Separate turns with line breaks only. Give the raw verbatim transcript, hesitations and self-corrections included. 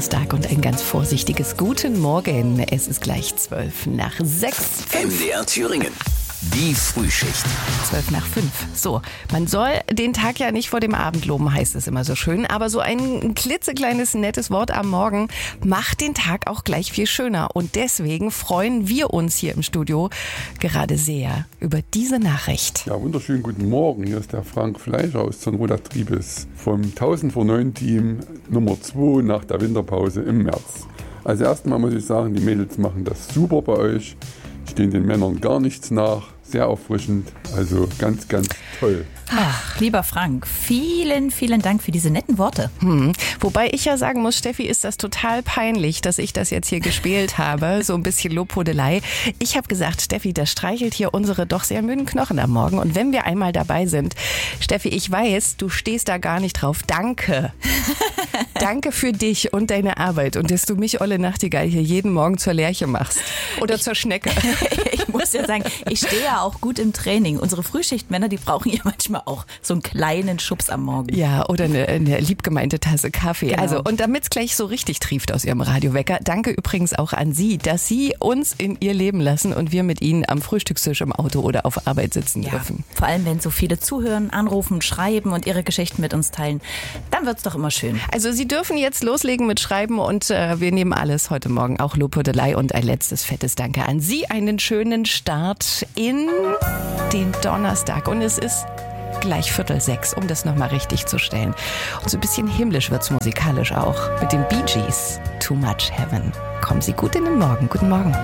Donnerstag und ein ganz vorsichtiges Guten Morgen. Es ist gleich zwölf nach sechs.
M D R Thüringen. Die Frühschicht.
Zwölf nach fünf. So, man soll den Tag ja nicht vor dem Abend loben, heißt es immer so schön. Aber so ein klitzekleines, nettes Wort am Morgen macht den Tag auch gleich viel schöner. Und deswegen freuen wir uns hier im Studio gerade sehr über diese Nachricht.
Ja, wunderschönen guten Morgen. Hier ist der Frank Fleischer aus Zornroder Triebes vom tausend vor neun Team Nummer zwei nach der Winterpause im März. Also erstmal muss ich sagen, die Mädels machen das super bei euch. Stehen den Männern gar nichts nach. Sehr erfrischend, also ganz, ganz toll.
Ach, lieber Frank, vielen, vielen Dank für diese netten Worte.
Hm. Wobei ich ja sagen muss, Steffi, ist das total peinlich, dass ich das jetzt hier gespielt habe. So ein bisschen Lobhudelei. Ich habe gesagt, Steffi, das streichelt hier unsere doch sehr müden Knochen am Morgen. Und wenn wir einmal dabei sind, Steffi, ich weiß, du stehst da gar nicht drauf. Danke. Danke für dich und deine Arbeit und dass du mich, Olle Nachtigall, hier jeden Morgen zur Lerche machst. Oder ich, zur Schnecke.
Ich muss ja sagen, ich stehe ja auch gut im Training. Unsere Frühschichtmänner, die brauchen ja manchmal auch so einen kleinen Schubs am Morgen.
Ja, oder eine, eine liebgemeinte Tasse Kaffee.
Genau.
Also, und damit es gleich so richtig trieft aus Ihrem Radiowecker, danke übrigens auch an Sie, dass Sie uns in Ihr Leben lassen und wir mit Ihnen am Frühstückstisch im Auto oder auf Arbeit sitzen
ja,
dürfen.
Vor allem, wenn so viele zuhören, anrufen, schreiben und ihre Geschichten mit uns teilen, dann wird's doch immer schön.
Also Sie dürfen jetzt loslegen mit Schreiben und äh, wir nehmen alles heute Morgen, auch Lobhudelei und ein letztes fettes Danke an Sie. Einen schönen Start in den Donnerstag und es ist gleich Viertel sechs, um das nochmal richtig zu stellen. Und so ein bisschen himmlisch wird's musikalisch auch mit den Bee Gees. Too Much Heaven. Kommen Sie gut in den Morgen. Guten Morgen.